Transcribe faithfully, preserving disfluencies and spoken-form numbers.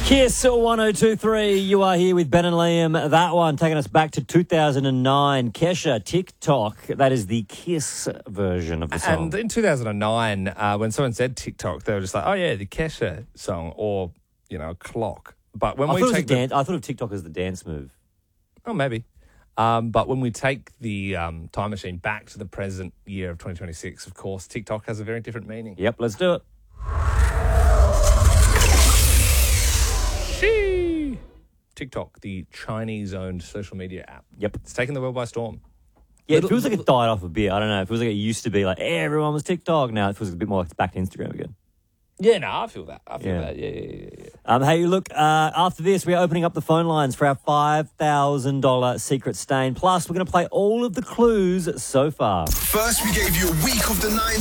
Kiss one oh two three. You are here with Ben and Liam. That one taking us back to two thousand nine. Kesha, TikTok. That is the Kiss version of the song. And in two thousand nine, uh, when someone said TikTok, they were just like, oh, yeah, the Kesha song or, you know, clock. But when I we thought it was take a the, dance. I thought of TikTok as the dance move. Oh, maybe. Um, but when we take the um, time machine back to the present year of twenty twenty-six, of course, TikTok has a very different meaning. Yep, let's do it. She. TikTok, the Chinese-owned social media app. Yep. It's taken the world by storm. Yeah, Little- it feels like it died off a bit. I don't know. It feels like it used to be like, hey, everyone was TikTok. Now it feels a bit more like it's back to Instagram again. Yeah, no, I feel that. I feel Yeah. that. Yeah, yeah, yeah, yeah. Um, hey, look, uh, after this, we are opening up the phone lines for our five thousand dollars Secret Stain. Plus, we're going to play all of the clues so far. First, we gave you a week of the nine.